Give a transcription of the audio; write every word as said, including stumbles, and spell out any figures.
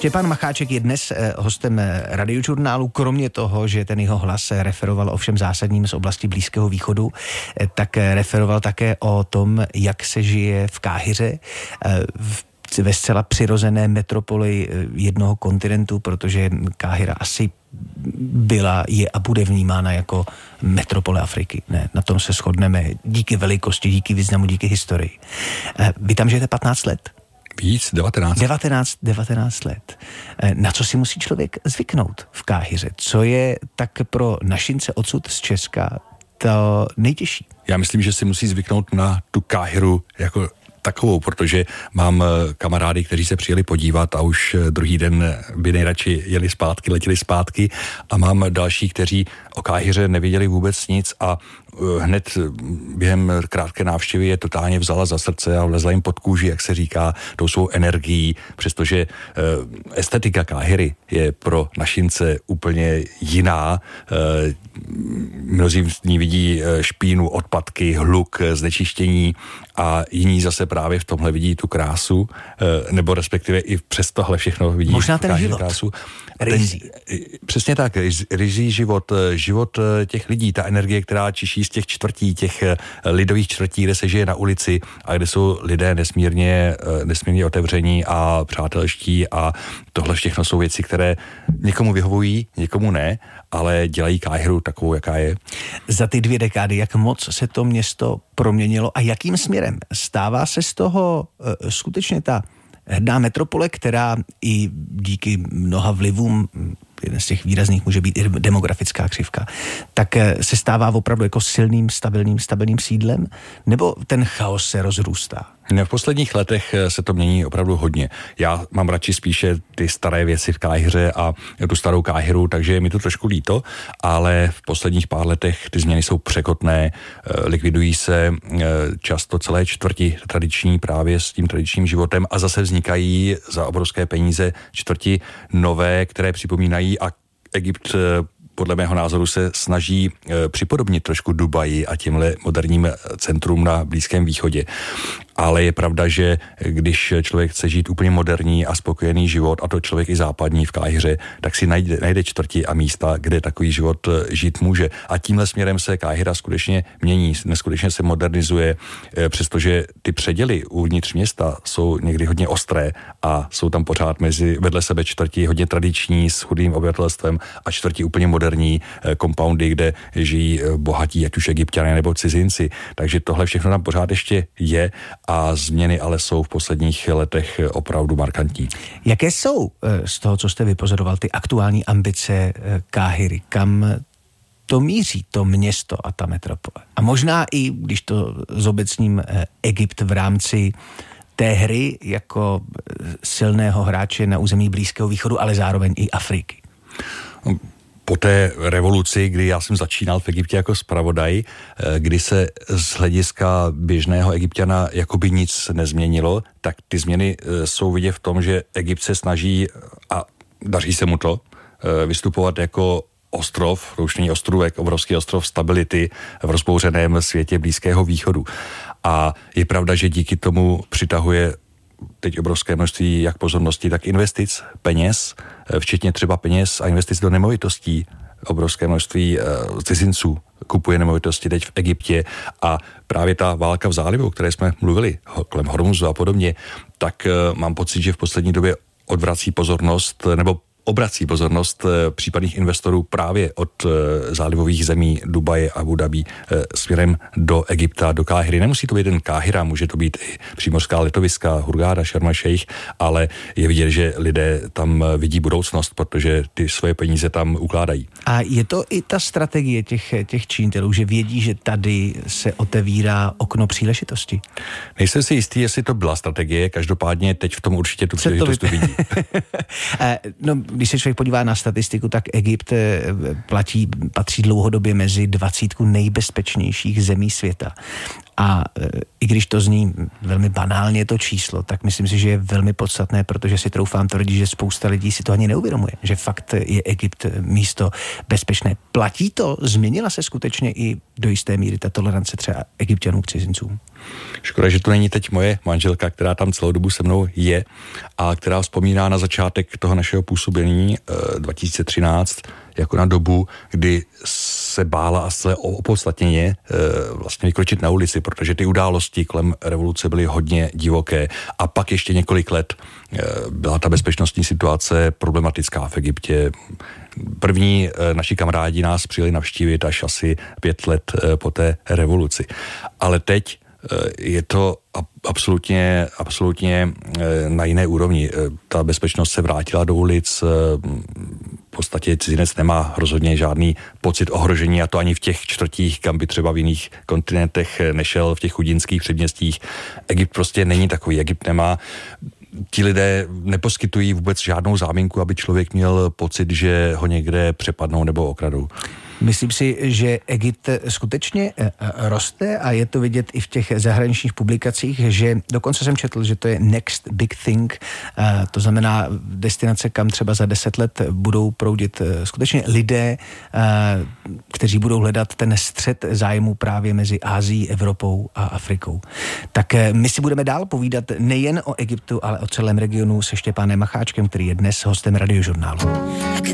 Štěpán Macháček je dnes hostem Radiožurnálu. Kromě toho, že ten jeho hlas referoval o všem zásadním z oblasti Blízkého východu, tak referoval také o tom, jak se žije v Káhiře, v ve zcela přirozené metropoli jednoho kontinentu, protože Káhira asi byla, je a bude vnímána jako metropole Afriky. Ne, na tom se shodneme díky velikosti, díky významu, díky historii. Vy tam žijete patnáct let? Víc, devatenáct. devatenáct, devatenáct let. Na co si musí člověk zvyknout v Káhiře? Co je tak pro našince odsud z Česka to nejtěžší? Já myslím, že si musí zvyknout na tu Káhiru jako takovou, protože mám kamarády, kteří se přijeli podívat a už druhý den by nejradši jeli zpátky, letěli zpátky, a mám další, kteří o Káhiře nevěděli vůbec nic a hned během krátké návštěvy je totálně vzala za srdce a vlezla jim pod kůži, jak se říká, tou svou energií, přestože estetika Káhiry je pro našince úplně jiná. Mnozí v ní vidí špínu, odpadky, hluk, znečištění a jiní zase právě v tomhle vidí tu krásu, nebo respektive i přes tohle všechno vidí možná ten život. Krásu. Rizí. Ten, přesně tak, rizí život, život těch lidí, ta energie, která čiší z těch čtvrtí, těch lidových čtvrtí, kde se žije na ulici a kde jsou lidé nesmírně, nesmírně otevření a přátelští, a tohle všechno jsou věci, které někomu vyhovují, někomu ne, ale dělají Káhiru takovou, jaká je. Za ty dvě dekády, jak moc se to město proměnilo a jakým směrem? Stává se z toho uh, skutečně ta hrdá metropole, která i díky mnoha vlivům, jeden z těch výrazných může být i demografická křivka, tak se stává opravdu jako silným, stabilním, stabilním sídlem, nebo ten chaos se rozrůstá? Ne, v posledních letech se to mění opravdu hodně. Já mám radši spíše ty staré věci v Káhiře a tu starou Káhiru, takže je mi to trošku líto, ale v posledních pár letech ty změny jsou překotné, likvidují se často celé čtvrti tradiční právě s tím tradičním životem a zase vznikají za obrovské peníze čtvrti nové, které připomínají, a Egypt podle mého názoru se snaží e, připodobnit trošku Dubaji a tímhle moderním centrum na Blízkém východě. Ale je pravda, že když člověk chce žít úplně moderní a spokojený život, a to člověk i západní v Káhiře, tak si najde, najde čtvrti a místa, kde takový život žít může. A tímhle směrem se Káhira skutečně mění, neskutečně se modernizuje, e, přestože ty předěly uvnitř města jsou někdy hodně ostré a jsou tam pořád mezi vedle sebe čtvrti hodně tradiční s chudým obyvatelstvem a čtvrti úplně moderní kompoundy, kde žijí bohatí, ať už Egypťané nebo cizinci. Takže tohle všechno tam pořád ještě je a změny ale jsou v posledních letech opravdu markantní. Jaké jsou z toho, co jste vypozoroval, ty aktuální ambice Káhiry? Kam to míří, to město a ta metropole? A možná i, když to zobecním, Egypt v rámci té hry jako silného hráče na území Blízkého východu, ale zároveň i Afriky. Po té revoluci, kdy já jsem začínal v Egyptě jako zpravodaj, kdy se z hlediska běžného Egypťana jakoby nic nezměnilo, tak ty změny jsou vidět v tom, že Egypt se snaží, a daří se mu to, vystupovat jako ostrov, to už není ostrůvek, obrovský ostrov stability v rozbouřeném světě Blízkého východu. A je pravda, že díky tomu přitahuje teď obrovské množství jak pozornosti, tak investic, peněz, včetně třeba peněz a investic do nemovitostí. Obrovské množství uh, cizinců kupuje nemovitosti teď v Egyptě a právě ta válka v zálivu, o které jsme mluvili, kolem Hormuzu a podobně, tak uh, mám pocit, že v poslední době odvrací pozornost, nebo obrací pozornost případných investorů právě od zálivových zemí Dubaje a Abu Dhabi směrem do Egypta, do Káhiry. Nemusí to být jen Káhira, může to být i přímořská letoviska, Hurgáda, Šarm el-Šejch, ale je vidět, že lidé tam vidí budoucnost, protože ty svoje peníze tam ukládají. A je to i ta strategie těch, těch činitelů, že vědí, že tady se otevírá okno příležitosti? Nejsem si jistý, jestli to byla strategie, každopádně teď v tom určitě tu příležitost vidí. No, když se člověk podívá na statistiku, tak Egypt platí, patří dlouhodobě mezi dvacítku nejbezpečnějších zemí světa. A i když to zní velmi banálně to číslo, tak myslím si, že je velmi podstatné, protože si troufám tvrdit, že spousta lidí si to ani neuvědomuje, že fakt je Egypt místo bezpečné. Platí to? Změnila se skutečně i do jisté míry ta tolerance třeba Egypťanů k cizincům? Škoda, že to není teď moje manželka, která tam celou dobu se mnou je a která vzpomíná na začátek toho našeho působení dva tisíce třináct jako na dobu, kdy se bála a se opodstatněně vlastně vykročit na ulici, protože ty události kolem revoluce byly hodně divoké a pak ještě několik let byla ta bezpečnostní situace problematická v Egyptě. První naši kamarádi nás přijeli navštívit až asi pět let po té revoluci. Ale teď je to absolutně, absolutně na jiné úrovni. Ta bezpečnost se vrátila do ulic, v podstatě cizinec nemá rozhodně žádný pocit ohrožení, a to ani v těch čtvrtích, kam by třeba v jiných kontinentech nešel, v těch chudinských předměstích. Egypt prostě není takový. Egypt nemá, ti lidé neposkytují vůbec žádnou záminku, aby člověk měl pocit, že ho někde přepadnou nebo okradou. Myslím si, že Egypt skutečně roste a je to vidět i v těch zahraničních publikacích, že dokonce jsem četl, že to je next big thing, to znamená destinace, kam třeba za deset let budou proudit skutečně lidé, kteří budou hledat ten střed zájmu právě mezi Ázií, Evropou a Afrikou. Tak my si budeme dál povídat nejen o Egyptu, ale o celém regionu se Štěpánem Macháčkem, který je dnes hostem Radiožurnálu.